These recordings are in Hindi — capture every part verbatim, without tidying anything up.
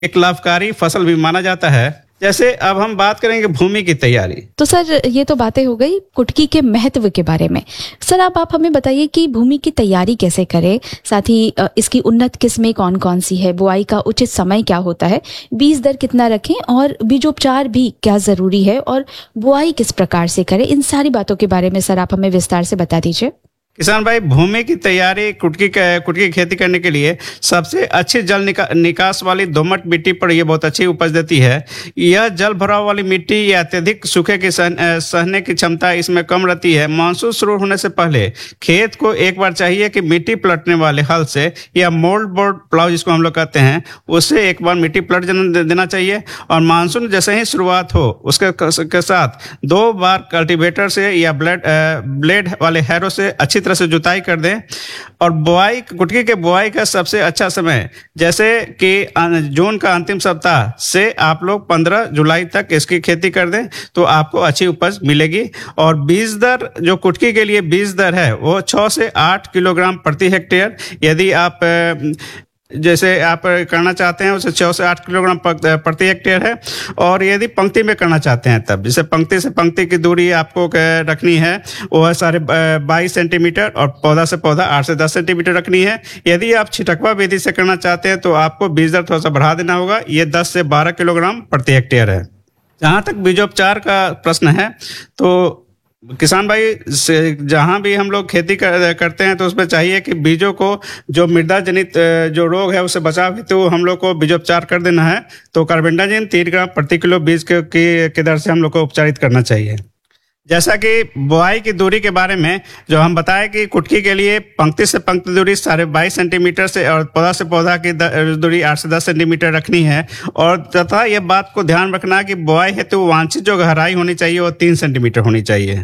एक लाभकारी फसल भी माना जाता है। जैसे अब हम बात करेंगे भूमि की तैयारी। तो सर ये तो बातें हो गई कुटकी के महत्व के बारे में। सर अब आप हमें बताइए कि भूमि की तैयारी कैसे करें, साथ ही इसकी उन्नत किस्में कौन कौन सी है, बुआई का उचित समय क्या होता है, बीज दर कितना रखें और बीजोपचार भी क्या जरूरी है और बुआई किस प्रकार से करें, इन सारी बातों के बारे में सर आप हमें विस्तार से बता दीजिए। किसान भाई, भूमि की तैयारी कुटकी कुटकी की खेती करने के लिए सबसे अच्छी जल निका, निकास वाली दोमट मिट्टी पर यह बहुत अच्छी उपज देती है। यह जल भराव वाली मिट्टी या अत्यधिक सूखे की सहन, सहने की क्षमता इसमें कम रहती है। मानसून शुरू होने से पहले खेत को एक बार चाहिए कि मिट्टी पलटने वाले हल से या मोल्ड बोर्ड प्लाव जिसको हम लोग कहते हैं, उससे एक बार मिट्टी पलट देना चाहिए। और मानसून जैसे ही शुरुआत हो उसके के साथ दो बार कल्टीवेटर से या ब्लेड ब्लेड वाले हैरो से अच्छी तरह से जुताई कर दें। और बुआई, कुटकी के बुआई का सबसे अच्छा समय जैसे कि जून का अंतिम सप्ताह से आप लोग पंद्रह जुलाई तक इसकी खेती कर दें तो आपको अच्छी उपज मिलेगी। और बीज दर, जो कुटकी के लिए बीज दर है वो छह से आठ किलोग्राम प्रति हेक्टेयर, यदि आप जैसे आप करना चाहते हैं उसे छह से आठ किलोग्राम प्रति हेक्टेयर है। और यदि पंक्ति में करना चाहते हैं तब जैसे पंक्ति से पंक्ति की दूरी आपको रखनी है वो है साढ़े बाईस सेंटीमीटर और पौधा से पौधा आठ से दस सेंटीमीटर रखनी है। यदि आप छिटकवा विधि से करना चाहते हैं तो आपको बीज दर थोड़ा सा बढ़ा देना होगा, ये दस से बारह किलोग्राम प्रति हेक्टेयर है। जहाँ तक बीजोपचार का प्रश्न है तो किसान भाई, जहाँ भी हम लोग खेती कर, करते हैं तो उसमें चाहिए कि बीजों को जो मृदा जनित जो रोग है उससे बचाव हेतु तो हम लोग को बीजोपचार कर देना है। तो कार्बेंडाजिम तीन ग्राम प्रति किलो बीज के, के, के दर से हम लोग को उपचारित करना चाहिए। जैसा कि बुआई की दूरी के बारे में जो हम बताएं कि कुटकी के लिए पंक्ति से पंक्ति दूरी साढ़े बाईस सेंटीमीटर से और पौधा से पौधा की दूरी आठ से दस सेंटीमीटर रखनी है। और तथा यह बात को ध्यान रखना कि बुआई हेतु तो वांछित जो गहराई होनी चाहिए वो तीन सेंटीमीटर होनी चाहिए।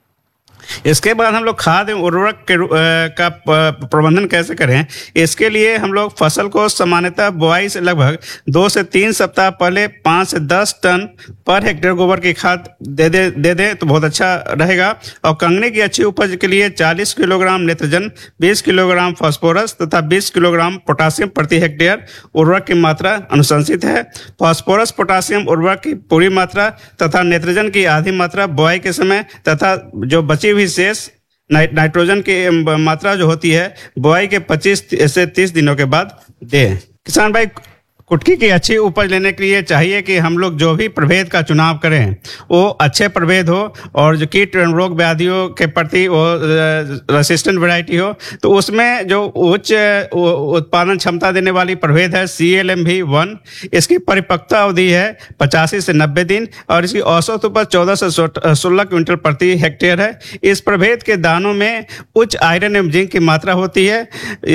इसके बाद हम लोग खाद एवं उर्वरक के का प्रबंधन कैसे करें, इसके लिए हम लोग फसल को सामान्यतः बुआई से लगभग दो से तीन सप्ताह पहले पाँच से दस टन पर हेक्टेयर गोबर की खाद दे दे दे दें तो बहुत अच्छा रहेगा। और कंगनी की अच्छी उपज के लिए चालीस किलोग्राम नेत्रजन, बीस किलोग्राम फास्फोरस तथा बीस किलोग्राम पोटासियम प्रति हेक्टेयर उर्वरक की मात्रा अनुशंसित है। फास्फोरस पोटासियम उर्वरक की पूरी मात्रा तथा नेत्रजन की आधी मात्रा बुआई के समय तथा जो बची हुई शेष नाइट्रोजन की मात्रा जो होती है बुआई के पच्चीस से तीस दिनों के बाद दें। किसान भाई, कुटकी की अच्छी उपज लेने के लिए चाहिए कि हम लोग जो भी प्रभेद का चुनाव करें वो अच्छे प्रभेद हो और जो कीट रोग व्याधियों के प्रति वो रेसिस्टेंट वैरायटी हो। तो उसमें जो उच्च उत्पादन क्षमता देने वाली प्रभेद है सी एल एम भी वन। इसकी परिपक्वता अवधि है पचासी से नब्बे दिन और इसकी औसत उपज चौदह से सोलह क्विंटल प्रति हेक्टेयर है। इस प्रभेद के दानों में उच्च आयरन एवं जिंक की मात्रा होती है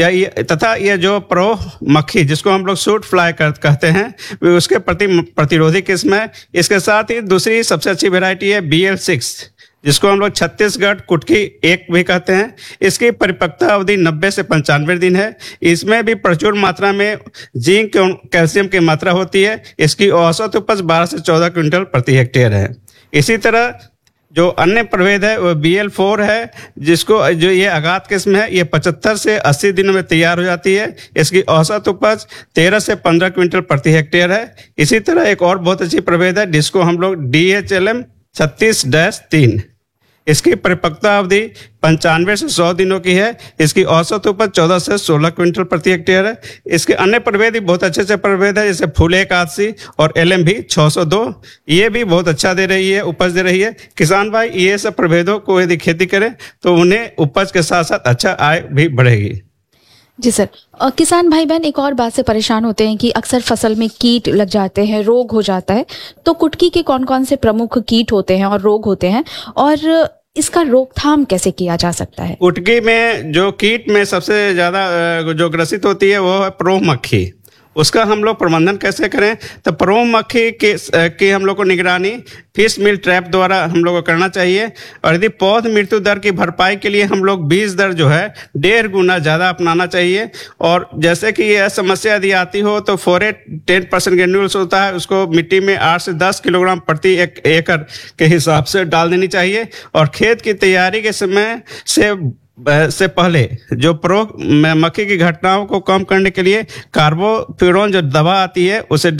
तथा यह जो प्रोह मक्खी जिसको हम लोग सूट फ्लाई कहते हैं उसके प्रति प्रतिरोधी किस्म है। इसके साथ ही दूसरी सबसे अच्छी वैरायटी है बी एल सिक्स जिसको हम लोग छत्तीसगढ़ कुटकी एक भी कहते हैं। इसकी परिपक्वता अवधि नब्बे से पंचानवे दिन है। इसमें भी प्रचुर मात्रा में जिंक और कैल्शियम की मात्रा होती है। इसकी औसत उपज बारह से चौदह क्विंटल प्रति हेक्टेयर है। इसी तरह जो अन्य प्रभेद है वो बी एल फोर है जिसको जो ये आगात किस्म है, ये पचहत्तर से अस्सी दिनों में तैयार हो जाती है। इसकी औसत उपज तेरह से पंद्रह क्विंटल प्रति हेक्टेयर है। इसी तरह एक और बहुत अच्छी प्रभेद है जिसको हम लोग डी एच एल एम छत्तीस डैश तीन, इसकी परिपक्वता अवधि पंचानवे से सौ दिनों की है। इसकी औसत उपज चौदह से सोलह क्विंटल प्रति हेक्टेयर है। इसके अन्य प्रभेद भी बहुत अच्छे अच्छे प्रभेद है जैसे फूले एकादशी और एल एम भी छह सौ दो, ये भी बहुत अच्छा दे रही है, उपज दे रही है। किसान भाई, ये सब प्रभेदों को यदि खेती करें तो उन्हें उपज के साथ साथ अच्छा आय भी बढ़ेगी। जी सर, किसान भाई बहन एक और बात से परेशान होते हैं कि अक्सर फसल में कीट लग जाते हैं, रोग हो जाता है। तो कुटकी के कौन कौन से प्रमुख कीट होते हैं और रोग होते हैं और इसका रोकथाम कैसे किया जा सकता है? कुटकी में जो कीट में सबसे ज्यादा जो ग्रसित होती है वो है प्रोह मक्खी। उसका हम लोग प्रबंधन कैसे करें, तो प्रोह मक्खी के की हम लोग को निगरानी फिश मील ट्रैप द्वारा हम लोग को करना चाहिए। और यदि पौध मृत्यु दर की भरपाई के लिए हम लोग बीज दर जो है डेढ़ गुना ज़्यादा अपनाना चाहिए। और जैसे कि यह समस्या यदि आती हो तो फोरेट टेन परसेंट ग्रेन्यूल्स होता है, उसको मिट्टी में आठ से दस किलोग्राम प्रति एक एकड़ के हिसाब से डाल देनी चाहिए। और खेत की तैयारी के समय से से पहले जो प्रो मक्खी की घटनाओं को कम करने के लिए कार्बोफ्यूरॉन जो दवा आती है उसे